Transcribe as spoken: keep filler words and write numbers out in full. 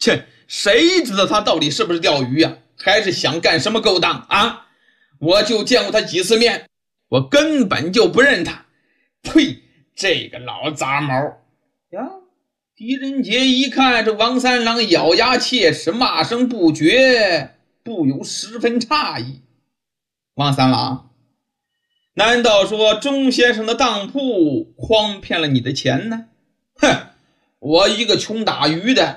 切，谁知道他到底是不是钓鱼呀、啊？还是想干什么勾当啊？我就见过他几次面，我根本就不认他。呸，这个老杂毛呀！狄仁杰一看这王三郎咬牙切齿，骂声不绝，不由十分诧异。王三郎，难道说钟先生的当铺诓骗了你的钱呢？哼，我一个穷打鱼的，